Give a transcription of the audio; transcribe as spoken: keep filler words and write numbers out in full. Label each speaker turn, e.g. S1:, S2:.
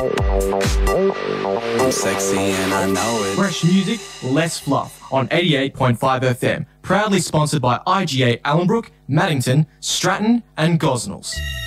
S1: I'm sexy and I know it.
S2: Fresh music, less fluff on eighty-eight point five F M. Proudly sponsored by I G A Allenbrook, Maddington, Stratton and Gosnells.